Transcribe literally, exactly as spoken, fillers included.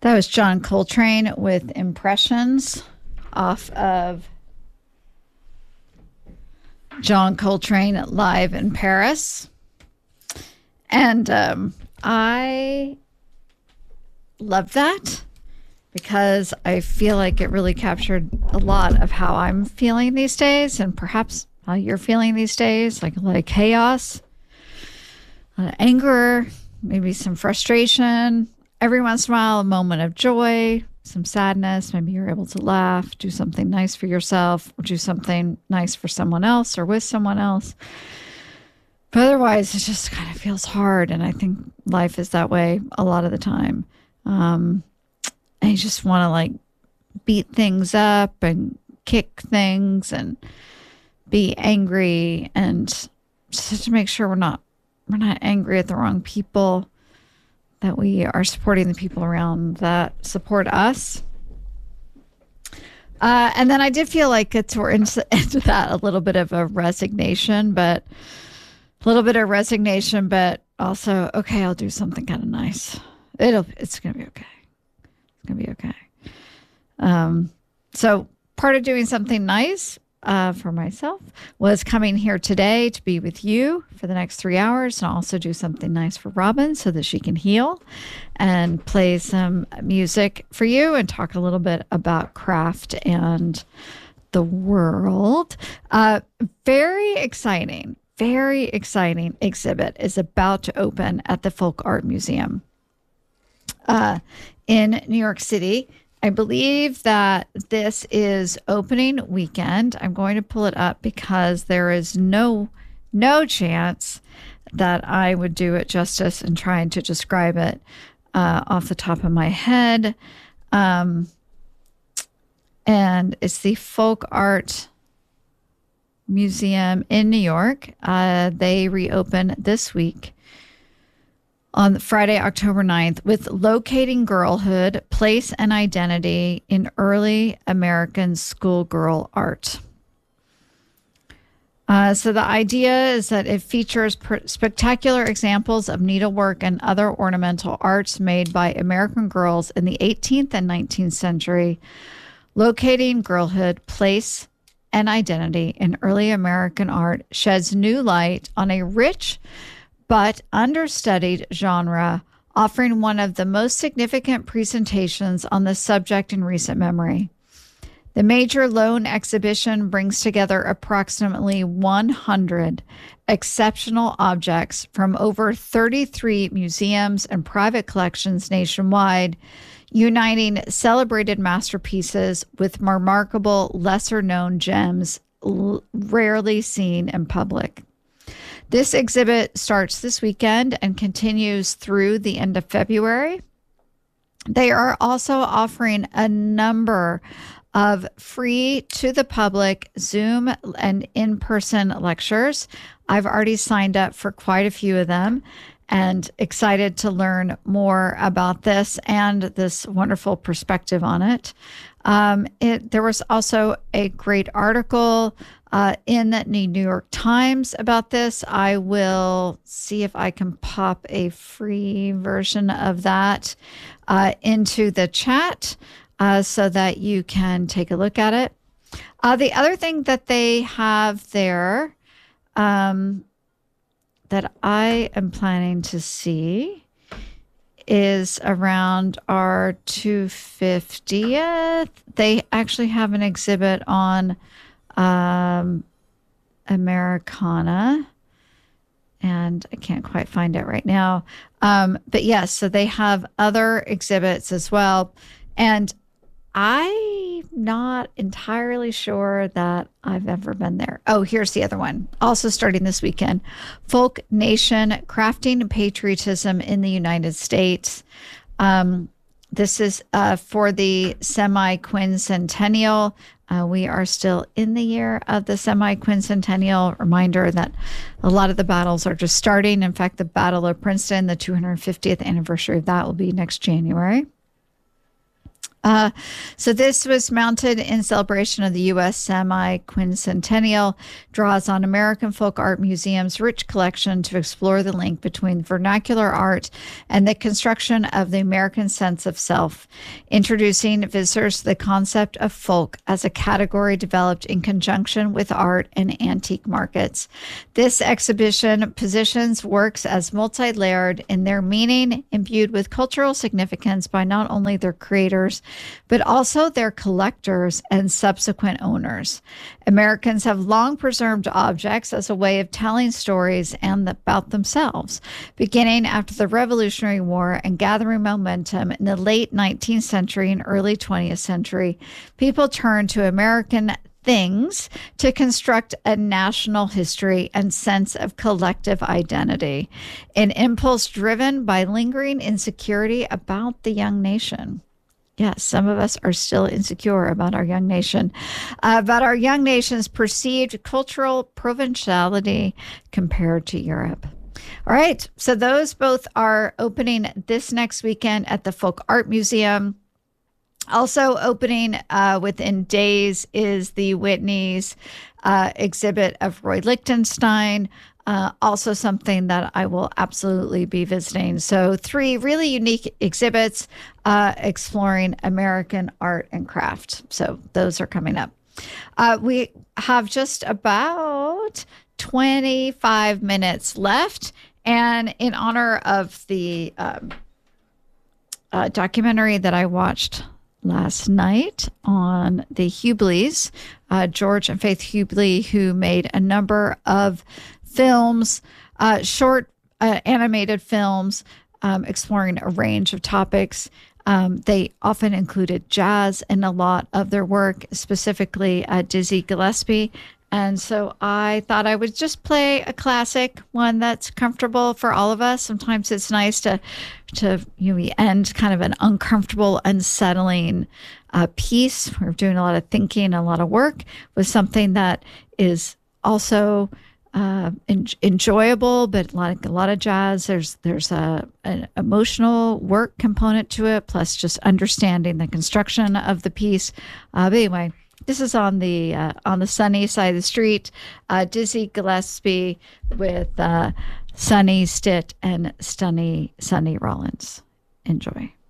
That was John Coltrane with Impressions off of John Coltrane Live in Paris. And um, I love that because I feel like it really captured a lot of how I'm feeling these days and perhaps how you're feeling these days, like a lot of chaos, a lot of anger, maybe some frustration. Every once in a while, a moment of joy, some sadness. Maybe you're able to laugh, do something nice for yourself, or do something nice for someone else or with someone else. But otherwise, it just kind of feels hard. And I think life is that way a lot of the time. Um, and you just want to like beat things up and kick things and be angry, and just to make sure we're not we're not angry at the wrong people, that we are supporting the people around that support us. Uh, and then I did feel like it's we're into, into that a little bit of a resignation, but a little bit of resignation, but also, okay, I'll do something kind of nice. It'll, it's going to be okay. It's going to be okay. Um, so part of doing something nice Uh, for myself was coming here today to be with you for the next three hours and also do something nice for Robin so that she can heal and play some music for you and talk a little bit about craft and the world. Uh, very exciting, very exciting exhibit is about to open at the Folk Art Museum uh, in New York City. I believe that this is opening weekend. I'm going to pull it up because there is no no chance that I would do it justice in trying to describe it uh, off the top of my head. Um, and it's the Folk Art Museum in New York. Uh, they reopen this week on Friday, October ninth, with Locating Girlhood, Place and Identity in Early American Schoolgirl Art. Uh, so the idea is that it features pr- spectacular examples of needlework and other ornamental arts made by American girls in the eighteenth and nineteenth century. Locating Girlhood, Place and Identity in Early American Art sheds new light on a rich but understudied genre, offering one of the most significant presentations on this subject in recent memory. The major Loan exhibition brings together approximately one hundred exceptional objects from over thirty-three museums and private collections nationwide, uniting celebrated masterpieces with remarkable lesser-known gems l- rarely seen in public. This exhibit starts this weekend and continues through the end of February. They are also offering a number of free to the public Zoom and in-person lectures. I've already signed up for quite a few of them and excited to learn more about this and this wonderful perspective on it. Um, it there was also a great article uh, in the New York Times about this. I will see if I can pop a free version of that uh, into the chat uh, so that you can take a look at it. Uh, the other thing that they have there um, that I am planning to see is around our two hundred fiftieth. They actually have an exhibit on um, Americana, and I can't quite find it right now. Um, but yes, so they have other exhibits as well. And I'm not entirely sure that I've ever been there. Oh, here's the other one. Also starting this weekend. Folk Nation, Crafting Patriotism in the United States. Um, this is uh, for the semi-quincentennial. Uh, we are still in the year of the semi-quincentennial. Reminder that a lot of the battles are just starting. In fact, the Battle of Princeton, the two hundred fiftieth anniversary of that will be next January. Uh, so this was mounted in celebration of the U S semi-quincentennial, draws on American Folk Art Museum's rich collection to explore the link between vernacular art and the construction of the American sense of self, introducing visitors to the concept of folk as a category developed in conjunction with art and antique markets. This exhibition positions works as multi-layered in their meaning, imbued with cultural significance by not only their creators, but also their collectors and subsequent owners. Americans have long preserved objects as a way of telling stories and about themselves, beginning after the Revolutionary War and gathering momentum in the late nineteenth century and early twentieth century. People turned to American things to construct a national history and sense of collective identity, an impulse driven by lingering insecurity about the young nation. Yes, some of us are still insecure about our young nation, uh, about our young nation's perceived cultural provinciality compared to Europe. All right, so those both are opening this next weekend at the Folk Art Museum. Also opening uh, within days is the Whitney's uh, exhibit of Roy Lichtenstein. Uh, also something that I will absolutely be visiting. So three really unique exhibits uh, exploring American art and craft. So those are coming up. Uh, we have just about twenty-five minutes left. And in honor of the um, uh, documentary that I watched last night on the Hubleys, uh, George and Faith Hubley, who made a number of films, uh, short uh, animated films, um, exploring a range of topics. Um, they often included jazz in a lot of their work, specifically uh, Dizzy Gillespie. And so I thought I would just play a classic, one that's comfortable for all of us. Sometimes it's nice to, to you know, we end kind of an uncomfortable, unsettling uh, piece. We're doing a lot of thinking, a lot of work with something that is also Uh, en- enjoyable, but like a lot of jazz, there's there's a an emotional work component to it, plus just understanding the construction of the piece. Uh, but anyway, this is on the uh, on the sunny side of the street. Uh, Dizzy Gillespie with uh, Sonny Stitt and Stunny Sonny Rollins. Enjoy.